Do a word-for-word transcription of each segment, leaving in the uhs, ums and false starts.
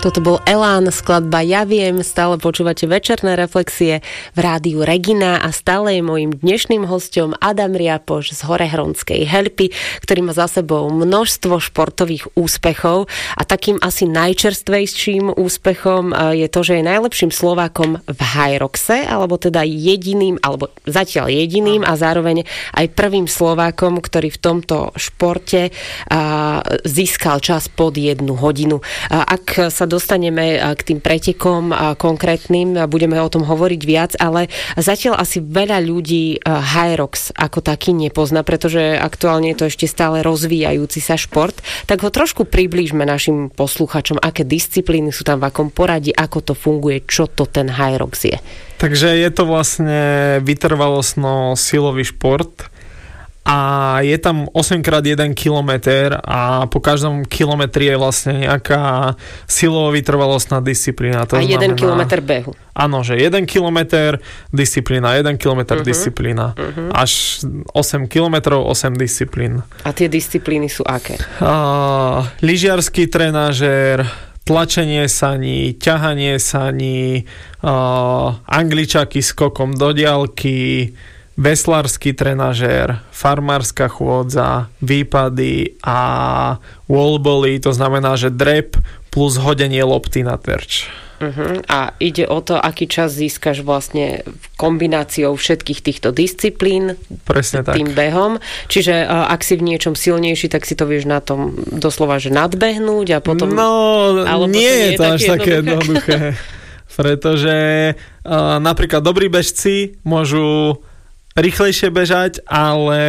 Toto bol Elán, skladba Ja viem, stále počúvate večerné reflexie v rádiu Regina a stále je mojím dnešným hosťom Adam Riapoš z Horehronskej Helpy, ktorý má za sebou množstvo športových úspechov a takým asi najčerstvejším úspechom je to, že je najlepším Slovákom v Hyroxe, alebo teda jediným, alebo zatiaľ jediným a zároveň aj prvým Slovákom, ktorý v tomto športe získal čas pod jednu hodinu. Ak sa dostaneme k tým pretekom konkrétnym, budeme o tom hovoriť viac, ale zatiaľ asi veľa ľudí Hyrox ako taký nepozná, pretože aktuálne je to ešte stále rozvíjajúci sa šport. Tak ho trošku priblížme našim posluchačom, aké disciplíny sú tam, v akom poradí, ako to funguje, čo to ten Hyrox je. Takže je to vlastne vytrvalostno-silový šport a je tam osem krát jeden kilometr a po každom kilometri je vlastne nejaká silovo-vytrvalostná disciplína. To a jeden kilometr behu. Áno, že jeden kilometr disciplína, jeden kilometr uh-huh. disciplína. Uh-huh. Až osem kilometrov, osem disciplín. A tie disciplíny sú aké? Uh, lyžiarsky trenažér, tlačenie saní, ťahanie saní, uh, angličaky skokom do diaľky, veslársky trenažér, farmárska chôdza, výpady a wallbally, to znamená, že drep plus hodenie lopty na terč. Uh-huh. A ide o to, aký čas získaš vlastne kombináciou všetkých týchto disciplín. Presne tak. Tým behom. Čiže ak si v niečom silnejší, tak si to vieš na tom doslova, že nadbehnúť a potom... No, nie je to až také jednoduché. Pretože uh, napríklad dobrí bežci môžu rýchlejšie bežať, ale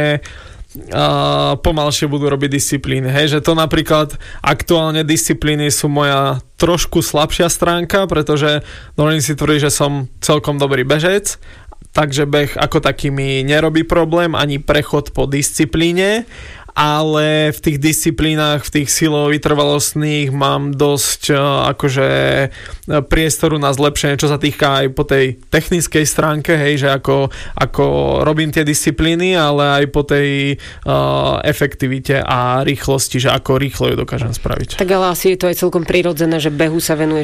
uh, pomalšie budú robiť disciplíny. Hej, že to napríklad aktuálne disciplíny sú moja trošku slabšia stránka, pretože dovolím si tvrdiť, že som celkom dobrý bežec, takže beh ako taký mi nerobí problém, ani prechod po disciplíne, ale v tých disciplínach, v tých silovo-vytrvalostných mám dosť uh, akože priestoru na zlepšenie, čo sa týka aj po tej technickej stránke, hej, že ako, ako robím tie disciplíny, ale aj po tej uh, efektivite a rýchlosti, že ako rýchlo ju dokážem spraviť. Tak ale asi je to aj celkom prirodzené, že behu sa venuješ